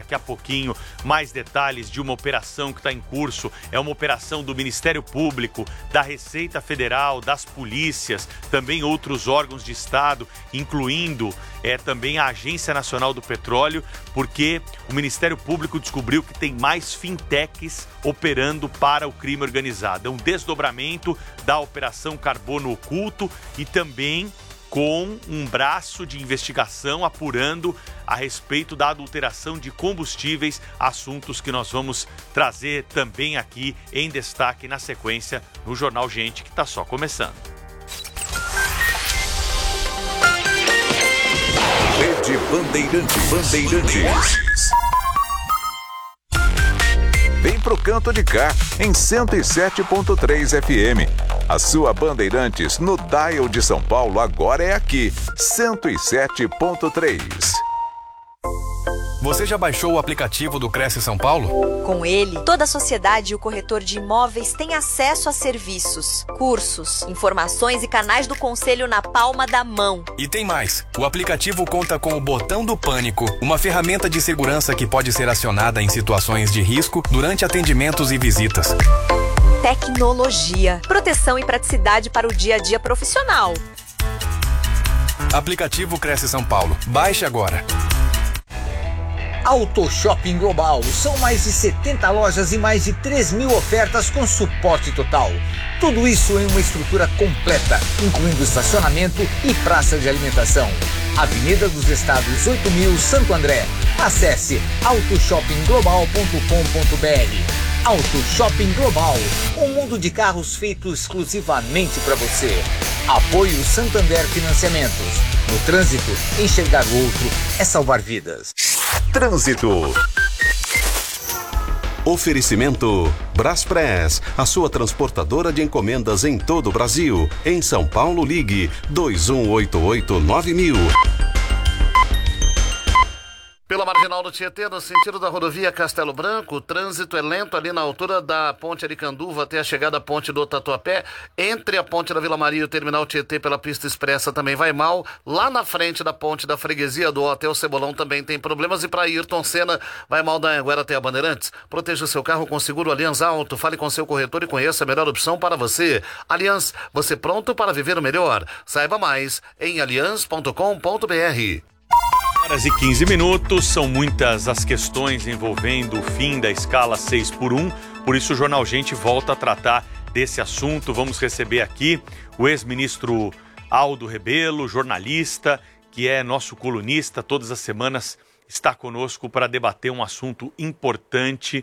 daqui a pouquinho mais detalhes de uma operação que está em curso. É uma operação do Ministério Público, da Receita Federal, das polícias, também outros órgãos de Estado, incluindo também a Agência Nacional do Petróleo, porque o Ministério Público descobriu que tem mais fintechs operando para o crime organizado. É um desdobramento da Operação Carbono Oculto e também com um braço de investigação apurando a respeito da adulteração de combustíveis, assuntos que nós vamos trazer também aqui em destaque na sequência no Jornal Gente, que está só começando. Rede Bandeirantes. Vem pro canto de cá, em 107.3 FM. A sua Bandeirantes no dial de São Paulo agora é aqui, 107.3. Você já baixou o aplicativo do Cresce São Paulo? Com ele, toda a sociedade e o corretor de imóveis têm acesso a serviços, cursos, informações e canais do conselho na palma da mão. E tem mais. O aplicativo conta com o botão do pânico, uma ferramenta de segurança que pode ser acionada em situações de risco durante atendimentos e visitas. Tecnologia, proteção e praticidade para o dia a dia profissional. Aplicativo Cresce São Paulo. Baixe agora. Auto Shopping Global. São mais de 70 lojas e mais de 3.000 ofertas com suporte total. Tudo isso em uma estrutura completa, incluindo estacionamento e praça de alimentação. Avenida dos Estados 8.000, Santo André. Acesse autoshoppingglobal.com.br. Auto Shopping Global. Um mundo de carros feito exclusivamente para você. Apoio Santander Financiamentos. No trânsito, enxergar o outro é salvar vidas. Trânsito. Oferecimento Braspress, a sua transportadora de encomendas em todo o Brasil. Em São Paulo, ligue 2188-9000. Pela Marginal do Tietê, no sentido da rodovia Castelo Branco, o trânsito é lento ali na altura da Ponte Aricanduva até a chegada à Ponte do Tatuapé. Entre a Ponte da Vila Maria e o Terminal Tietê pela pista expressa também vai mal. Lá na frente da Ponte da Freguesia do Hotel Cebolão também tem problemas. E para Ayrton Senna vai mal da Anhanguera até a Bandeirantes. Proteja o seu carro com seguro Allianz Auto. Fale com seu corretor e conheça a melhor opção para você. Allianz, você pronto para viver o melhor? Saiba mais em allianz.com.br. Horas e 15 minutos, são muitas as questões envolvendo o fim da escala 6x1, por isso o Jornal Gente volta a tratar desse assunto. Vamos receber aqui o ex-ministro Aldo Rebelo, jornalista, que é nosso colunista, todas as semanas está conosco para debater um assunto importante.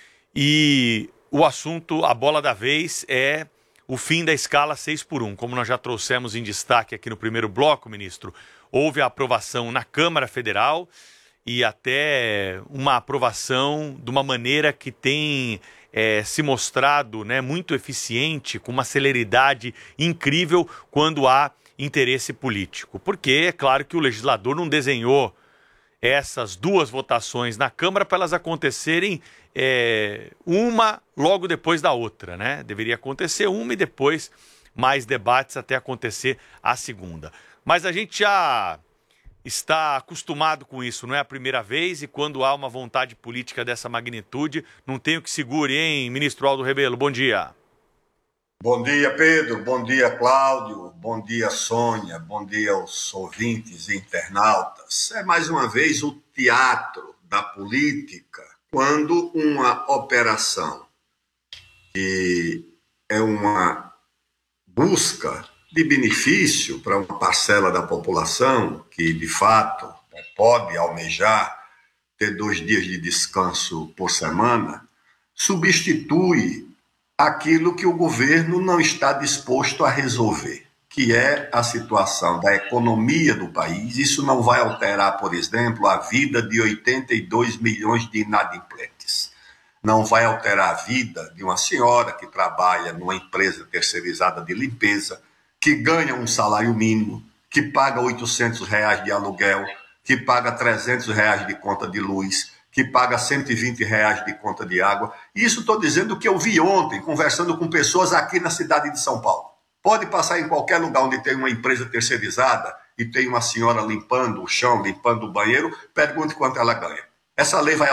E o assunto, a bola da vez, é o fim da escala 6x1. Como nós já trouxemos em destaque aqui no primeiro bloco, ministro, houve a aprovação na Câmara Federal e até uma aprovação de uma maneira que tem se mostrado, né, muito eficiente, com uma celeridade incrível quando há interesse político. Porque é claro que o legislador não desenhou essas duas votações na Câmara para elas acontecerem uma logo depois da outra, né? Deveria acontecer uma e depois mais debates até acontecer a segunda. Mas a gente já está acostumado com isso, não é a primeira vez, e quando há uma vontade política dessa magnitude, não tem o que segure, hein, ministro Aldo Rebelo? Bom dia. Bom dia, Pedro. Bom dia, Cláudio. Bom dia, Sônia. Bom dia aos ouvintes e internautas. É mais uma vez o teatro da política, quando uma operação que é uma busca de benefício para uma parcela da população que, de fato, pode almejar ter 2 dias de descanso por semana, substitui aquilo que o governo não está disposto a resolver, que é a situação da economia do país. Isso não vai alterar, por exemplo, a vida de 82 milhões de inadimplentes. Não vai alterar a vida de uma senhora que trabalha numa empresa terceirizada de limpeza, que ganha um salário mínimo, que paga R$800 de aluguel, que paga R$300 de conta de luz, que paga R$120 de conta de água. Isso estou dizendo que eu vi ontem, conversando com pessoas aqui na cidade de São Paulo. Pode passar em qualquer lugar onde tem uma empresa terceirizada e tem uma senhora limpando o chão, limpando o banheiro, pergunte quanto ela ganha. Essa lei vai